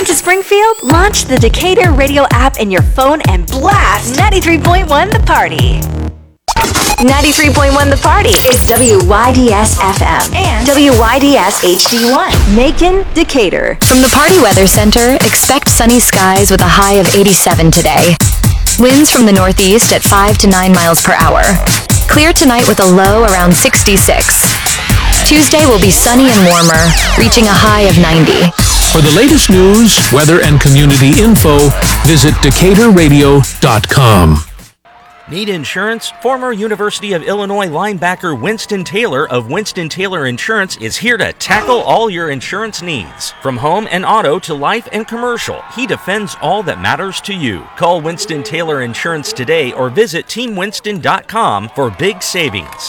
Moving to Springfield? Launch the Decatur Radio app in your phone and blast 93.1 The Party. 93.1 The Party is WYDS FM and WYDS HD1, Macon, Decatur. From the Party Weather Center, expect sunny skies with a high of 87 today. Winds from the northeast at 5 to 9 miles per hour. Clear tonight with a low around 66. Tuesday will be sunny and warmer, reaching a high of 90. For the latest news, weather, and community info, visit DecaturRadio.com. Need insurance? Former University of Illinois linebacker Winston Taylor of Winston Taylor Insurance is here to tackle all your insurance needs. From home and auto to life and commercial, he defends all that matters to you. Call Winston Taylor Insurance today or visit TeamWinston.com for big savings.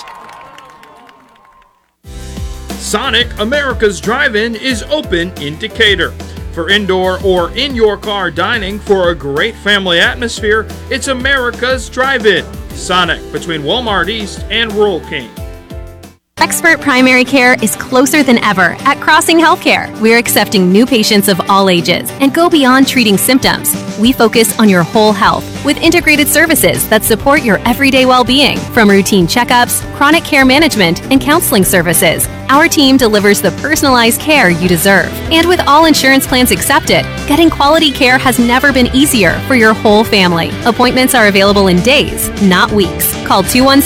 Sonic, America's Drive-In, is open in Decatur. For indoor or in-your-car dining for a great family atmosphere, it's America's Drive-In. Sonic, between Walmart East and Rural King. Expert primary care is closer than ever at Crossing Healthcare. We're accepting new patients of all ages and go beyond treating symptoms. We focus on your whole health with integrated services that support your everyday well-being, from routine checkups, chronic care management, and counseling services. Our team delivers the personalized care you deserve. And with all insurance plans accepted, getting quality care has never been easier for your whole family. Appointments are available in days, not weeks. Call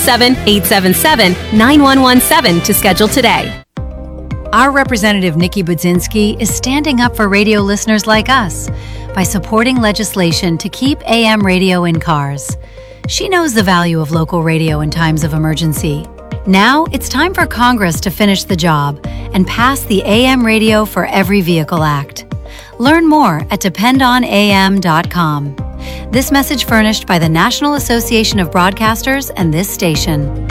217-877-9117 to schedule today. Our representative Nikki Budzinski is standing up for radio listeners like us by supporting legislation to keep AM radio in cars. She knows the value of local radio in times of emergency. Now it's time for Congress to finish the job and pass the AM Radio for Every Vehicle Act. Learn more at dependonam.com. This message furnished by the National Association of Broadcasters and this station.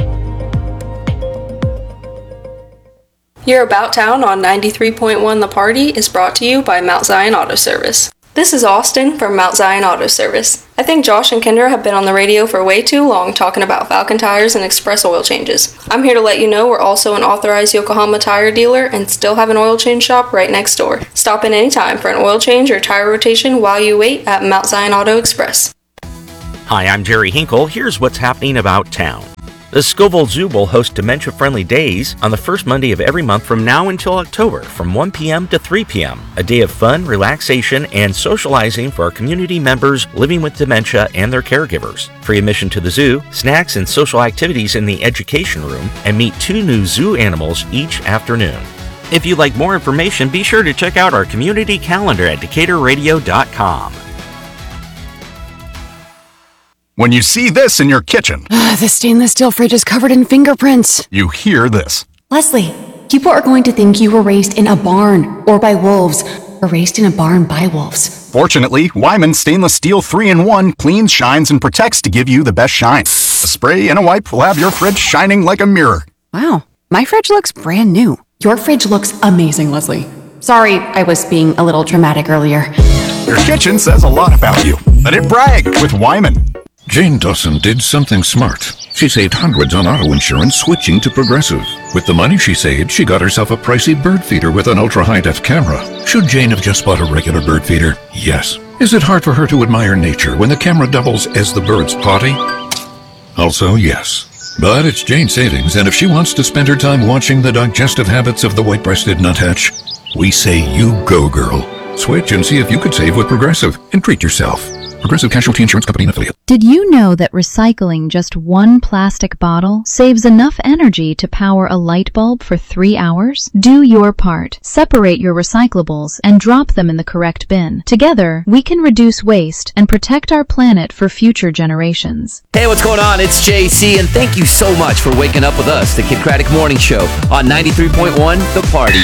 Your About Town on 93.1 The Party is brought to you by Mount Zion Auto Service. This is Austin from Mount Zion Auto Service. I think Josh and Kendra have been on the radio for way too long talking about Falcon tires and express oil changes. I'm here to let you know we're also an authorized Yokohama tire dealer and still have an oil change shop right next door. Stop in anytime for an oil change or tire rotation while you wait at Mount Zion Auto Express. Hi, I'm Jerry Hinkle. Here's what's happening about town. The Scoville Zoo will host dementia-friendly days on the first Monday of every month from now until October from 1 p.m. to 3 p.m. A day of fun, relaxation, and socializing for our community members living with dementia and their caregivers. Free admission to the zoo, snacks and social activities in the education room, and meet 2 new zoo animals each afternoon. If you'd like more information, be sure to check out our community calendar at DecaturRadio.com. When you see this in your kitchen, the stainless steel fridge is covered in fingerprints. You hear this. Leslie, people are going to think you were raised in a barn or by wolves, or raised in a barn by wolves. Fortunately, Wyman Stainless Steel 3-in-1 cleans, shines, and protects to give you the best shine. A spray and a wipe will have your fridge shining like a mirror. Wow, my fridge looks brand new. Your fridge looks amazing, Leslie. Sorry, I was being a little dramatic earlier. Your kitchen says a lot about you. Let it brag with Wyman. Jane Dawson did something smart. She saved hundreds on auto insurance switching to Progressive. With the money she saved, she got herself a pricey bird feeder with an ultra-high-def camera. Should Jane have just bought a regular bird feeder? Yes. Is it hard for her to admire nature when the camera doubles as the bird's potty? Also, yes. But it's Jane's savings, and if she wants to spend her time watching the digestive habits of the white-breasted nuthatch, we say you go, girl. Switch and see if you could save with Progressive and treat yourself. Progressive Casualty Insurance Company and Affiliate. Did you know that recycling just one plastic bottle saves enough energy to power a light bulb for 3 hours? Do your part. Separate your recyclables and drop them in the correct bin. Together, we can reduce waste and protect our planet for future generations. Hey, what's going on? It's JC, and thank you so much for waking up with us, the Kid Craddock Morning Show on 93.1 The Party.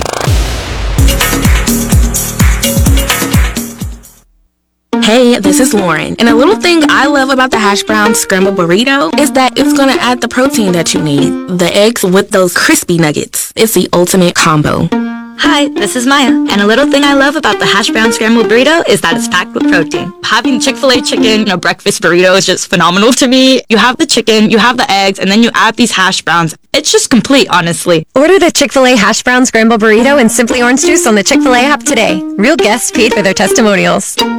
Hey, this is Lauren, and a little thing I love about the hash brown scramble burrito is that it's going to add the protein that you need. The eggs with those crispy nuggets. It's the ultimate combo. Hi, this is Maya, and a little thing I love about the hash brown scrambled burrito is that it's packed with protein. Having Chick-fil-A chicken, breakfast burrito is just phenomenal to me. You have the chicken, you have the eggs, and then you add these hash browns. It's just complete, honestly. Order the Chick-fil-A hash brown scrambled burrito and Simply Orange Juice on the Chick-fil-A app today. Real guests paid for their testimonials. Do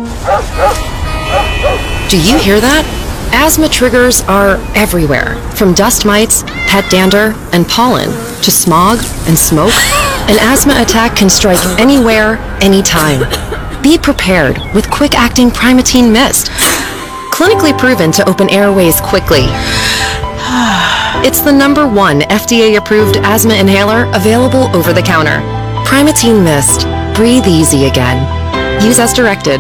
you hear that? Asthma triggers are everywhere, from dust mites, pet dander, and pollen, to smog and smoke. An asthma attack can strike anywhere, anytime. Be prepared with quick-acting Primatene Mist. Clinically proven to open airways quickly. It's the #1 FDA-approved asthma inhaler available over the counter. Primatene Mist. Breathe easy again. Use as directed.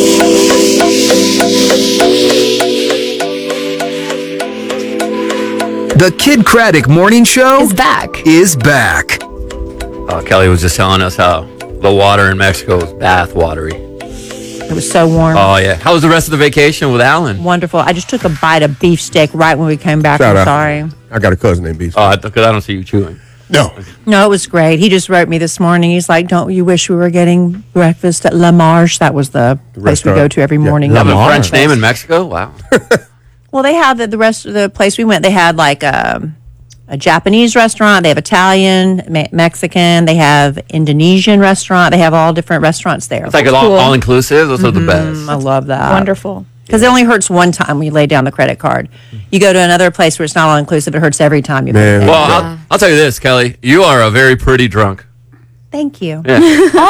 The Kid Craddock Morning Show is back. Kelly was just telling us how the water in Mexico is bath watery. It was so warm. Oh, yeah. How was the rest of the vacation with Alan? Wonderful. I just took a bite of beefsteak right when we came back. Shout I'm out. sorry. I got a cousin named Beef. Oh, because I don't see you chewing. No. No, it was great. He just wrote me this morning. He's like, don't you wish we were getting breakfast at La Marche? That was the place we go to every morning. You have a French name in Mexico? Wow. Well, they have the rest of the place we went. They had like a Japanese restaurant. They have Italian, Mexican. They have Indonesian restaurant. They have all different restaurants there. It's like all inclusive. Those are the best. I love that. Wonderful. Because it only hurts one time when you lay down the credit card. You go to another place where it's not all inclusive. It hurts every time you. Man. Well, I'll tell you this, Kelly. You are a very pretty drunk. Thank you. Yeah.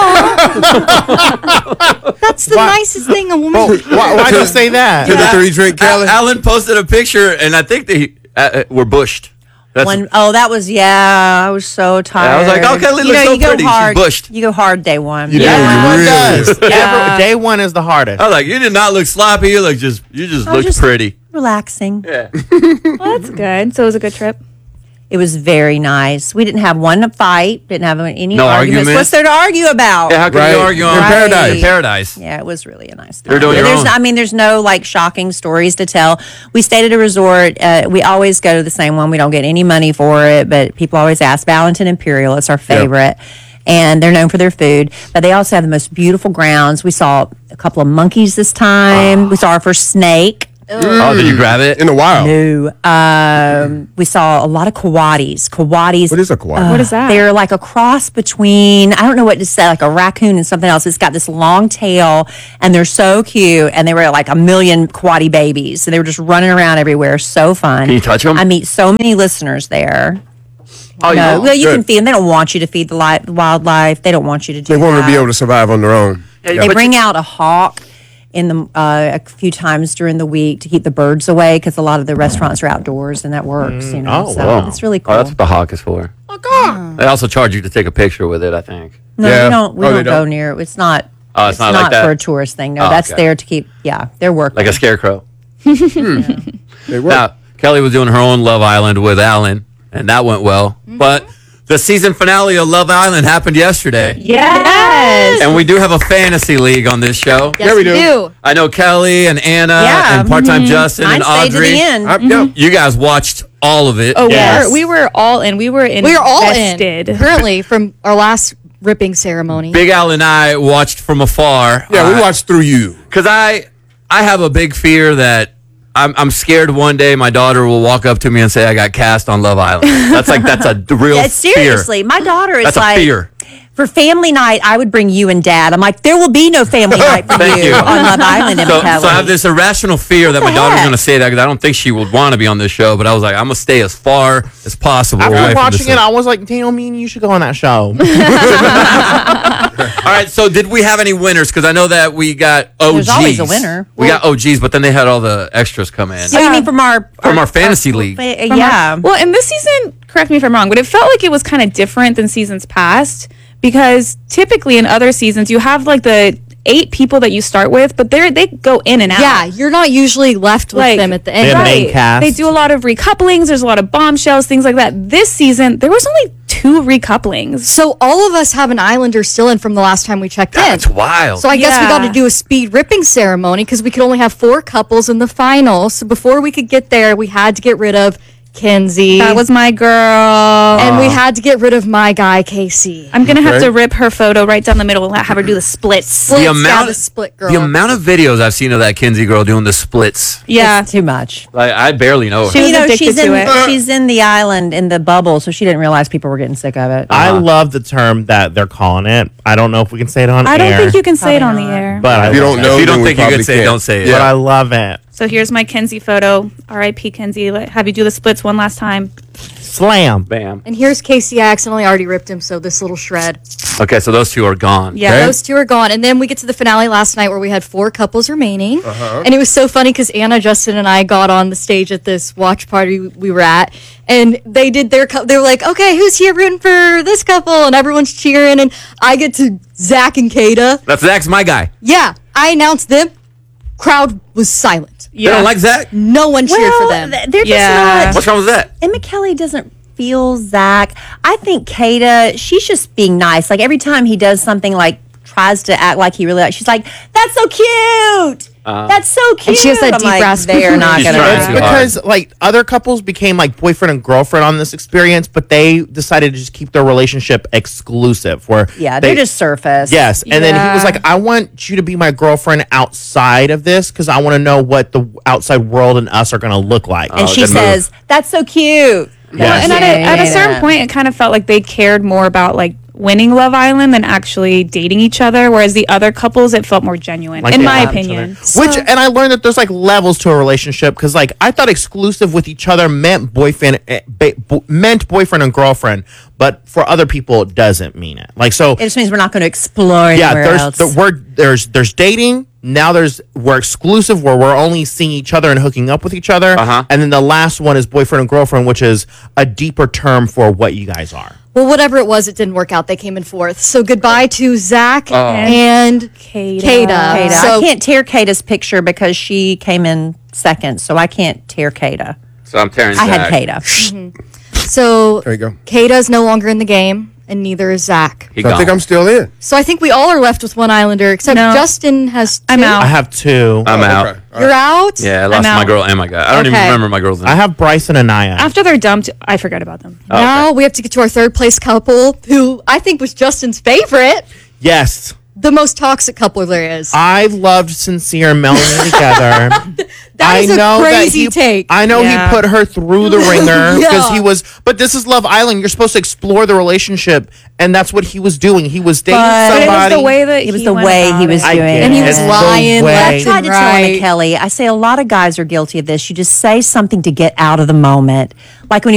That's the nicest thing a woman. Why'd you say that? Did the 3-drink Kelly? Alan posted a picture, and I think they were bushed. That was, I was so tired. I was like, oh, Kelly looks so you go pretty. She's hard. bushed. You go hard day one. Everyone does. Yeah. Day one is the hardest. I was like, you did not look sloppy. You just looked pretty. Relaxing. Yeah. Well, that's good. So it was a good trip. It was very nice. We didn't have one fight. Didn't have any No arguments. arguments? What's there to argue about? Yeah, how can you argue on paradise? Yeah, it was really a nice time. You're doing your own. There's no like shocking stories to tell. We stayed at a resort. We always go to the same one. We don't get any money for it, but people always ask. Valentin Imperial. It's our favorite. And they're known for their food, but they also have the most beautiful grounds. We saw a couple of monkeys this time. We saw our first snake. Oh, did you grab it? In the wild? No. We saw a lot of coatis. Coatis. What is a coati? What is that? They're like a cross between, I don't know what to say, like a raccoon and something else. It's got this long tail, and they're so cute, and they were like 1 million coati babies. So they were just running around everywhere. So fun. Can you touch them? I meet so many listeners there. Oh, No, well, you Good. can feed them. They don't want you to feed the wildlife. They don't want you to do They want that. to be able to survive on their own. They bring out a hawk in the a few times during the week to keep the birds away because a lot of the restaurants are outdoors and that works. So it's really cool. Oh, that's what the hawk is for. They also charge you to take a picture with it, I think. No, Yeah. we don't go near it. It's not. Oh, it's not like that? for a tourist thing. No, Oh, that's okay. there to keep. Yeah, they're working. Like a scarecrow. They work. Now, Kelly was doing her own Love Island with Alan, and that went well. But the season finale of Love Island happened yesterday. Yes. And we do have a fantasy league on this show. Yes, we do. I know Kelly and Anna Yeah. and part-time Justin Mine and stayed to Audrey. the end. You guys watched all of it. Oh, Yes. we were all in. We were in. We are all invested. in currently from our last ripping ceremony. Big Al and I watched from afar. Yeah, we watched through you. Because I have a big fear that I'm scared one day my daughter will walk up to me and say I got cast on Love Island. That's a real Yeah, fear. seriously, my daughter is That's like. a fear. For family night, I would bring you and Dad. I'm like, there will be no family night for Thank you. on Love Island and So Kelly. I have this irrational fear that my daughter's going to say that because I don't think she would want to be on this show. But I was like, I'm going to stay as far as possible away After from watching this it, I was like, damn, me and you should go on that show. All right, so did we have any winners? Because I know that we got OGs. There's always a winner. We got OGs, but then they had all the extras come in. Oh, you mean from our fantasy league? Yeah. Well, and this season, correct me if I'm wrong, but it felt like it was kind of different than seasons past because typically in other seasons you have like the 8 people that you start with, but they go in and out. Yeah, you're not usually left with them at the end. They have Right. main cast. They do a lot of recouplings. There's a lot of bombshells, things like that. This season, there was only 2 recouplings. So all of us have an Islander still in from the last time we checked in. That's wild. So I guess we got Yeah. to do a speed ripping ceremony because we could only have 4 couples in the final. So before we could get there, we had to get rid of Kenzie. That was my girl. And we had to get rid of my guy, Casey. I'm going to have to rip her photo right down the middle and have her do the splits. The amount, the split girl. the amount of videos I've seen of that Kinsey girl doing the splits. Yeah. It's too much. I barely know her. She's in the island in the bubble, so she didn't realize people were getting sick of it. I love the term that they're calling it. I don't know if we can say it on air. I don't think you can say it on the air. But If you don't know, if you don't then we think you probably can say it, can't. don't say it. But I love it. So here's my Kenzie photo. R.I.P. Kenzie. Have you do the splits one last time. Slam. Bam. And here's Casey. I accidentally already ripped him, so this little shred. Okay, so those two are gone. Yeah, those two are gone. And then we get to the finale last night where we had 4 couples remaining. And it was so funny because Anna, Justin, and I got on the stage at this watch party we were at. And they did their they were like, okay, who's here rooting for this couple? And everyone's cheering. And I get to Zach and Kata. That's Zach's my guy. Yeah, I announced them. Crowd was silent. They don't like Zach? No one cheered for them. They're just not. What's wrong with that? Emma Kelly doesn't feel Zach. I think Kata, she's just being nice. Like every time he does something, like tries to act like he really likes, she's like, "That's so cute. That's so cute." And she has that I'm deep like, rasp. They're not She's gonna. trying It's too because like other couples became like boyfriend and girlfriend on this experience, but they decided to just keep their relationship exclusive. Where They're just surface. Yes, and then he was like, "I want you to be my girlfriend outside of this because I want to know what the outside world and us are going to look like." And she says, "That's so cute." Yes. And at a certain point, it kind of felt like they cared more about like winning Love Island than actually dating each other. Whereas the other couples, it felt more genuine, Like in they my love each opinion. other. And I learned that there's like levels to a relationship because like I thought exclusive with each other meant boyfriend and girlfriend, but for other people it doesn't mean it. Like so, It just means we're not going to explore anywhere else. there's dating. Now we're exclusive where we're only seeing each other and hooking up with each other. And then the last one is boyfriend and girlfriend, which is a deeper term for what you guys are. Well, whatever it was, it didn't work out. They came in 4th. So goodbye to Zach and Kata. So I can't tear Kata's picture because she came in 2nd, so I can't tear Kata. So I'm tearing I Zach. had Kata. So There you go. Kata's no longer in the game, and neither is Zach. So I think I'm still in. So I think we all are left with one Islander, except Justin has 2. I'm out. I have 2. I'm out. You're out? Yeah, I lost I'm my out. girl and my guy. I don't even Okay. remember my girl's name. I have Bryson and Naya. After they're dumped, I forget about them. Now we have to get to our 3rd place couple, who I think was Justin's favorite. Yes. The most toxic couple there is. I loved Sincere and Melanie together. That is a crazy take. I know Yeah. he put her through the ringer because Yeah. he was, but this is Love Island. You're supposed to explore the relationship, and that's what he was doing. He was dating somebody. It was the way that It was he the went way about he was it. I doing get it. And he was It's the lying way. I left tried and to tell Emma right. Kelly, I say a lot of guys are guilty of this. You just say something to get out of the moment. Like when